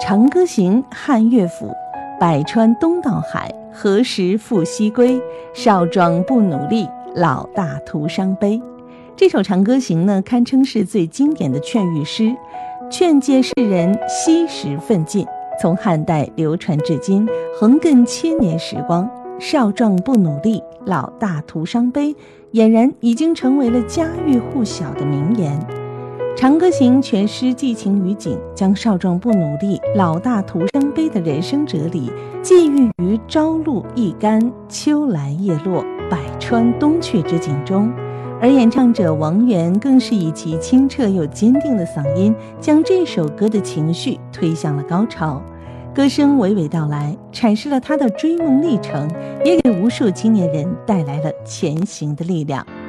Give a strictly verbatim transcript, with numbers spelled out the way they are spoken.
长歌行》汉乐府，百川东到海，何时复西归？少壮不努力，老大徒伤悲。这首《长歌行》呢，堪称是最经典的劝喻诗，劝诫世人惜时奋进。从汉代流传至今，横亘千年时光，少壮不努力，老大徒伤悲，俨然已经成为了家喻户晓的名言。《长歌行》全诗寄情于景，将少壮不努力，老大徒伤悲的人生哲理寄寓于朝露一干，秋来叶落，百川东去之景中。而演唱者王源更是以其清澈又坚定的嗓音，将这首歌的情绪推向了高潮。歌声娓娓道来，阐释了他的追梦历程，也给无数青年人带来了前行的力量。